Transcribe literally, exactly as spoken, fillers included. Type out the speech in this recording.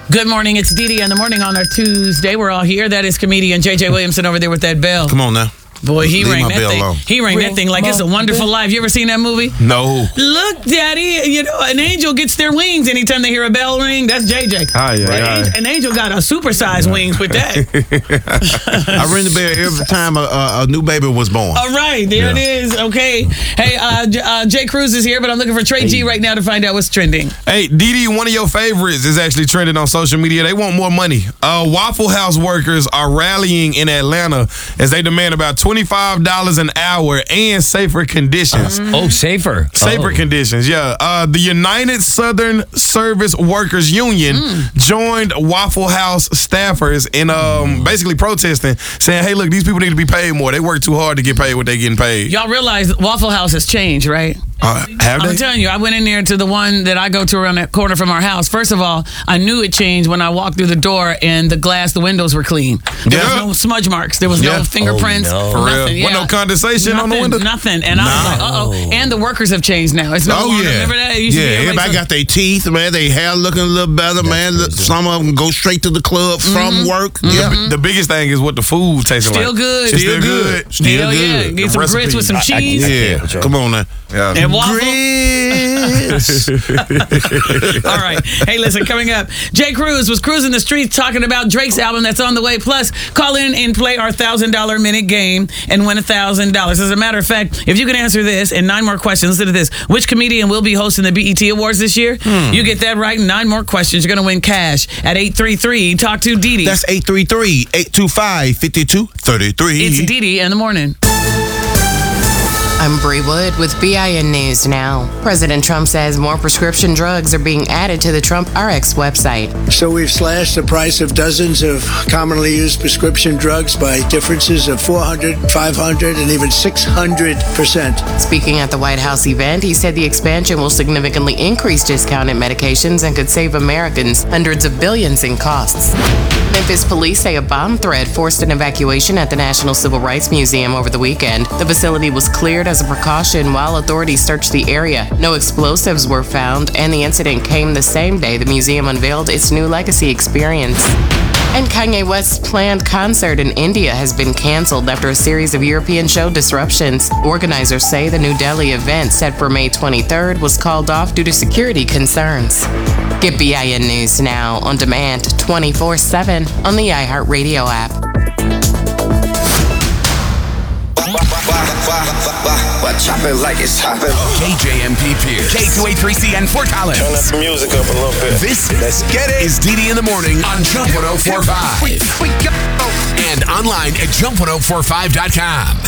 Good morning. It's Dee Dee in the morning on our Tuesday. We're all here. That is comedian J J Williamson over there with that bell. Come on now. Boy, he Leave rang my that bell thing. alone. He rang that thing like it's a wonderful life. You ever seen that movie? No. Look, Daddy, you know, an angel gets their wings anytime they hear a bell ring. That's J J. Aye, aye, Right? aye. An angel got a supersized wings with that. I ring the bell every time a, a, a new baby was born. All right, there Yeah. it is. Okay. Hey, uh, J- uh, Jay Cruz is here, but I'm looking for Trey G right now to find out what's trending. Hey, Dee Dee, one of your favorites is actually trending on social media. They want more money. Uh, Waffle House workers are rallying in Atlanta as they demand about twenty-five dollars an hour and safer conditions. Oh, safer. Safer oh. conditions, yeah. Uh, the United Southern Service Workers Union Mm. joined Waffle House staffers in um, basically protesting, saying, hey, look, these people need to be paid more. They work too hard to get paid what they getting paid. Y'all realize Waffle House has changed, right? Uh, have I'm they? telling you, I went in there to the one that I go to around that corner from our house. First of all, I knew it changed when I walked through the door and the glass, the windows were clean. There Yeah. was no smudge marks. There was Yeah. no fingerprints. Oh, no. For real? Nothing. Wasn't no condensation nothing, on the window? Nothing. And I was like, uh-oh. And the workers have changed now. It's no Oh, longer, yeah. remember that? It used to Yeah, be everybody like- got their teeth, man. Their hair looking a little better, man. Look, some of them go straight to the club from work. Yeah. The biggest thing is what the food tastes like. Still good. It's Still still good. Still Hell yeah. good. Get The some grits recipe. with some I- I- cheese. Yeah. Come on now. Yeah. And waffle. Grits. All right. Hey, listen, coming up, Jay Cruz was cruising the streets talking about Drake's album that's on the way. Plus, call in and play our one thousand dollars minute game and win one thousand dollars. As a matter of fact, if you can answer this and nine more questions, listen to this. Which comedian will be hosting the B E T Awards this year? Hmm. You get that right, nine more questions. You're going to win cash at eight three three. Talk to Dee Dee. That's eight three three, eight two five, five two three three. It's Dee Dee in the morning. I'm Bree Wood with B I N News Now. President Trump says more prescription drugs are being added to the Trump R X website. So we've slashed the price of dozens of commonly used prescription drugs by differences of four hundred, five hundred, and even six hundred percent. Speaking at the White House event, he said the expansion will significantly increase discounted medications and could save Americans hundreds of billions in costs. Memphis police say a bomb threat forced an evacuation at the National Civil Rights Museum over the weekend. The facility was cleared as a precaution while authorities searched the area. No explosives were found, and the incident came the same day the museum unveiled its new legacy experience. And Kanye West's planned concert in India has been canceled after a series of European show disruptions. Organizers say the New Delhi event set for May twenty-third was called off due to security concerns. Get B I N News Now on demand twenty-four seven on the iHeartRadio app. Chop it like it's hopping. K J M P Pierce. K two eighty-three C N Fort Collins. Turn that music up a little bit. This Let's get it. is Dee Dee in the morning on Jump one oh four point five. And online at jump one oh four five dot com.